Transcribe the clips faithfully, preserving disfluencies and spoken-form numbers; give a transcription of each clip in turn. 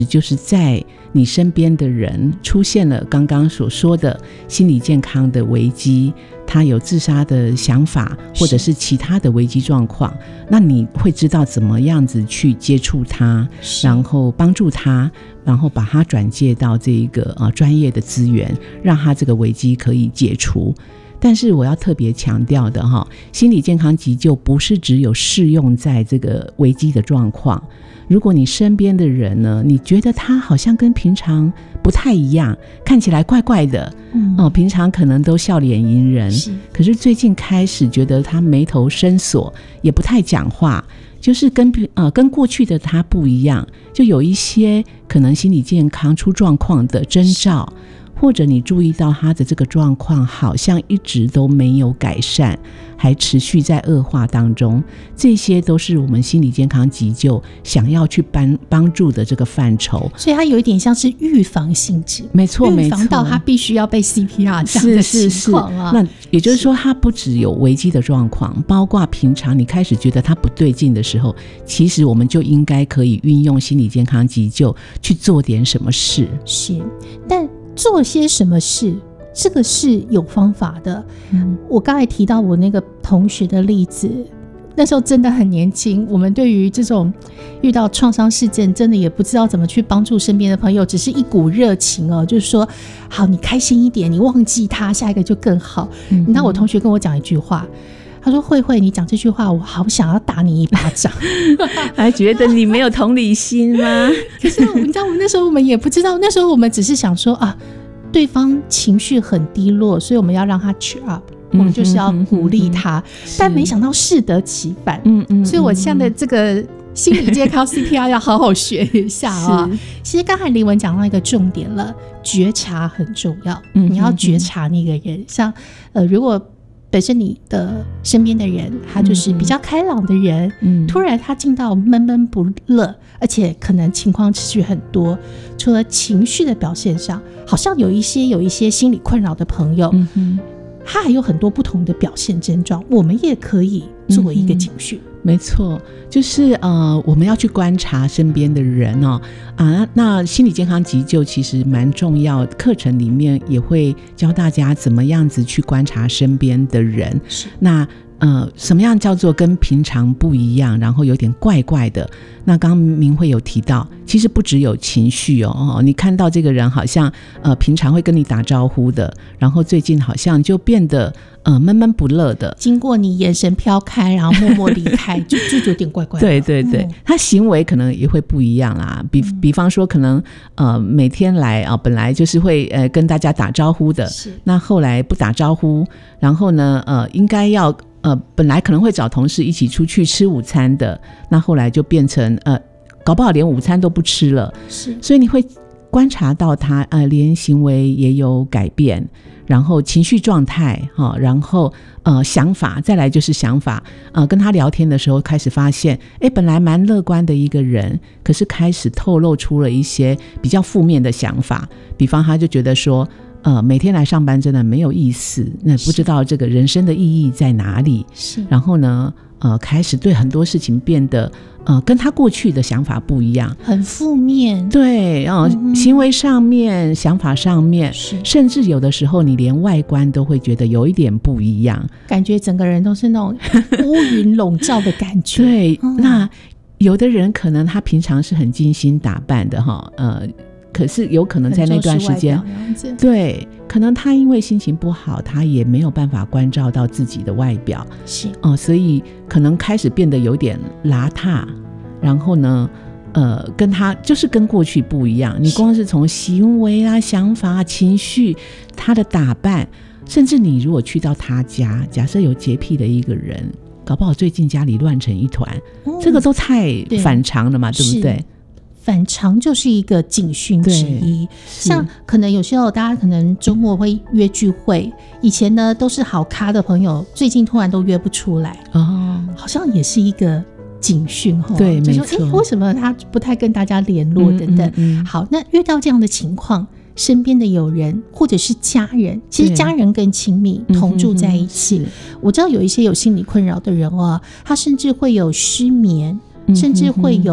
就是在你身边的人出现了刚刚所说的心理健康的危机，他有自杀的想法或者是其他的危机状况，那你会知道怎么样子去接触他，然后帮助他，然后把他转介到这一个呃专业的资源，让他这个危机可以解除。但是我要特别强调的哈，心理健康急救不是只有适用在这个危机的状况。如果你身边的人呢，你觉得他好像跟平常不太一样，看起来怪怪的，嗯哦、平常可能都笑脸迎人，是可是最近开始觉得他眉头深锁，也不太讲话，就是跟呃跟过去的他不一样，就有一些可能心理健康出状况的征兆。或者你注意到他的这个状况好像一直都没有改善，还持续在恶化当中，这些都是我们心理健康急救想要去帮帮助的这个范畴。 所以它有一点像是预防性质， 没错没错， 预防到他必须要被 C P R 这样的情况啊。 是是是，那也就是说他不只有危机的状况，包括平常你开始觉得他不对劲的时候，其实我们就应该可以运用心理健康急救去做点什么事。 是，但做些什么事，这个是有方法的。嗯、我刚才提到我那个同学的例子，那时候真的很年轻，我们对于这种遇到创伤事件真的也不知道怎么去帮助身边的朋友，只是一股热情哦，就是说好你开心一点，你忘记他，下一个就更好。嗯、你知道我同学跟我讲一句话，他说慧慧你讲这句话我好想要打你一巴掌还觉得你没有同理心吗？ 可是你知道我们那时候我们也不知道，那时候我们只是想说啊，对方情绪很低落，所以我们要让他 cheer up，我们就是要鼓励他，嗯、但没想到适得其反。嗯嗯，所以我现在的这个心理健康 C P R 要好好学一下啊。其实刚才黎文讲到一个重点了，觉察很重要，嗯、你要觉察那个人，像呃，如果本身你的身边的人他就是比较开朗的人，嗯、突然他进到闷闷不乐，而且可能情况持续很多，除了情绪的表现上好像有一些有一些心理困扰的朋友，嗯、他还有很多不同的表现症状，我们也可以作为一个警讯。嗯没错，就是呃，我们要去观察身边的人哦，啊，那心理健康急救其实蛮重要，课程里面也会教大家怎么样子去观察身边的人。那呃，什么样叫做跟平常不一样，然后有点怪怪的？那刚刚明慧有提到，其实不只有情绪哦，你看到这个人好像呃平常会跟你打招呼的，然后最近好像就变得呃闷闷不乐的， 经过你眼神飘开，然后默默离开，就就有点怪怪的。 对对对，嗯、他行为可能也会不一样啦。比比方说，可能呃每天来啊、呃，本来就是会呃跟大家打招呼的，那后来不打招呼，然后呢呃应该要。呃，本来可能会找同事一起出去吃午餐的，那后来就变成呃，搞不好连午餐都不吃了。是，所以你会观察到他呃，连行为也有改变，然后情绪状态哈、哦，然后呃想法，再来就是想法。呃，跟他聊天的时候开始发现，哎，本来蛮乐观的一个人，可是开始透露出了一些比较负面的想法，比方他就觉得说。呃，每天来上班真的没有意思，那不知道这个人生的意义在哪里。是，然后呢，呃，开始对很多事情变得呃跟他过去的想法不一样， 很负面。对， 呃嗯、行为上面、想法上面，甚至有的时候你连外观都会觉得有一点不一样， 感觉整个人都是那种乌云笼罩的感觉。 对，嗯、那有的人可能他平常是很精心打扮的哈，呃。可是有可能在那段时间，对，可能他因为心情不好，他也没有办法关照到自己的外表，是哦、呃，所以可能开始变得有点邋遢，然后呢，呃，跟他就是跟过去不一样。你光是从行为啊、想法啊、情绪，他的打扮，甚至你如果去到他家，假设有洁癖的一个人，搞不好最近家里乱成一团，嗯、这个都太反常了嘛， 对, 对不对？ 反常就是一个警讯之一，像可能有时候大家可能周末会约聚会，以前呢都是好咖的朋友，最近突然都约不出来，哦，好像也是一个警讯。 对， 就说没错， 为什么他不太跟大家联络等等。嗯嗯嗯、好，那遇到这样的情况，身边的友人或者是家人，其实家人更亲密，同住在一起。嗯、我知道有一些有心理困扰的人哦，他甚至会有失眠，嗯、甚至会有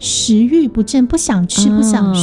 食欲不振，不想吃，不想